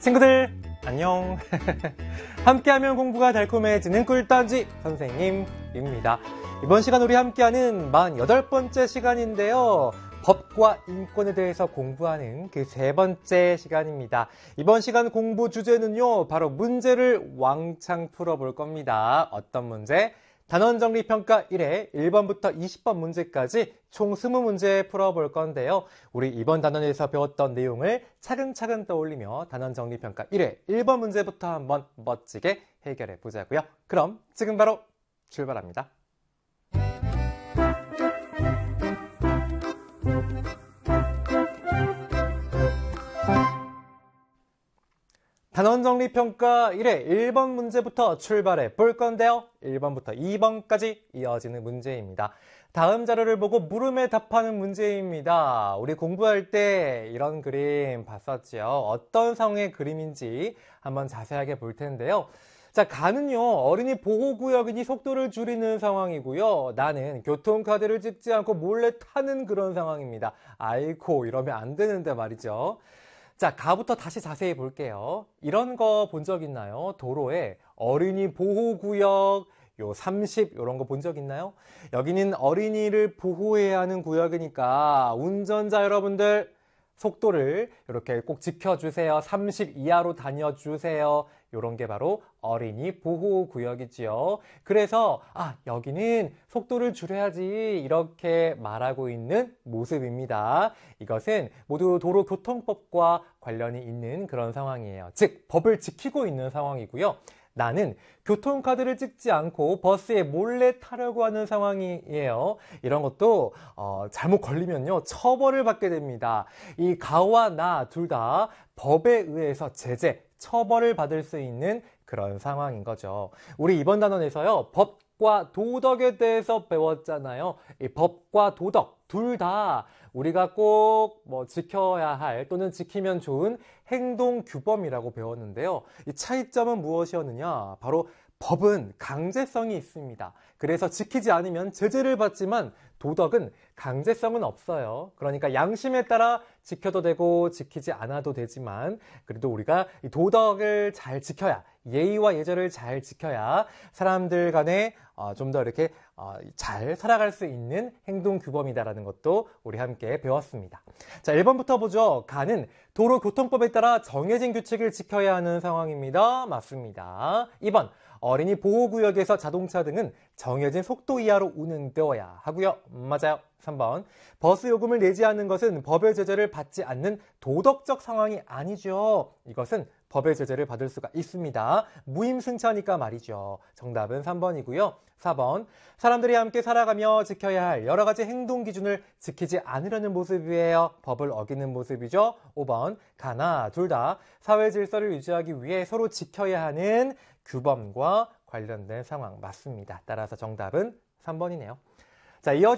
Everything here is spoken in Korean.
친구들 안녕. 함께하면 공부가 달콤해지는 꿀단지 선생님입니다. 이번 시간 우리 함께하는 48번째 시간인데요. 법과 인권에 대해서 공부하는 그 세 번째 시간입니다. 이번 시간 공부 주제는요, 바로 문제를 왕창 풀어볼 겁니다. 어떤 문제? 단원정리평가 1회 1번부터 20번 문제까지 총 20문제 풀어볼 건데요. 우리 이번 단원에서 배웠던 내용을 차근차근 떠올리며 단원정리평가 1회 1번 문제부터 한번 멋지게 해결해 보자고요. 그럼 지금 바로 출발합니다. 단원정리평가 1회 1번 문제부터 출발해 볼 건데요. 1번부터 2번까지 이어지는 문제입니다. 다음 자료를 보고 물음에 답하는 문제입니다. 우리 공부할 때 이런 그림 봤었죠. 어떤 상황의 그림인지 한번 자세하게 볼 텐데요. 자, 가는요, 어린이 보호구역이니 속도를 줄이는 상황이고요. 나는 교통카드를 찍지 않고 몰래 타는 그런 상황입니다. 아이고, 이러면 안 되는데 말이죠. 자, 가부터 다시 자세히 볼게요. 이런 거 본 적 있나요? 도로에 어린이 보호구역, 30 이런 거 본 적 있나요? 여기는 어린이를 보호해야 하는 구역이니까 운전자 여러분들 속도를 이렇게 꼭 지켜주세요. 30 이하로 다녀주세요. 이런 게 바로 어린이 보호구역이지요. 그래서 여기는 속도를 줄여야지 이렇게 말하고 있는 모습입니다. 이것은 모두 도로교통법과 관련이 있는 그런 상황이에요. 즉, 법을 지키고 있는 상황이고요. 나는 교통카드를 찍지 않고 버스에 몰래 타려고 하는 상황이에요. 이런 것도 잘못 걸리면요, 처벌을 받게 됩니다. 이 가와 나 둘 다 법에 의해서 제재, 처벌을 받을 수 있는 그런 상황인 거죠. 우리 이번 단원에서요, 법과 도덕에 대해서 배웠잖아요. 이 법과 도덕 둘 다 우리가 꼭 지켜야 할 또는 지키면 좋은 행동규범이라고 배웠는데요. 이 차이점은 무엇이었느냐? 바로 법은 강제성이 있습니다. 그래서 지키지 않으면 제재를 받지만 도덕은 강제성은 없어요. 그러니까 양심에 따라 지켜도 되고 지키지 않아도 되지만 그래도 우리가 이 도덕을 잘 지켜야, 예의와 예절을 잘 지켜야 사람들 간에 좀 더 이렇게 잘 살아갈 수 있는 행동규범이다라는 것도 우리 함께 배웠습니다. 자, 1번부터 보죠. 가는 도로교통법에 따라 정해진 규칙을 지켜야 하는 상황입니다. 맞습니다. 2번. 어린이 보호구역에서 자동차 등은 정해진 속도 이하로 운행되어야 하고요. 맞아요. 3번. 버스 요금을 내지 않는 것은 법의 제재를 받지 않는 도덕적 상황이 아니죠. 이것은 법의 제재를 받을 수가 있습니다. 무임승차니까 말이죠. 정답은 3번이고요. 4번. 사람들이 함께 살아가며 지켜야 할 여러 가지 행동 기준을 지키지 않으려는 모습이에요. 법을 어기는 모습이죠. 5번. 가나 둘 다 사회 질서를 유지하기 위해 서로 지켜야 하는 규범과 관련된 상황 맞습니다. 따라서 정답은 3번이네요. 자,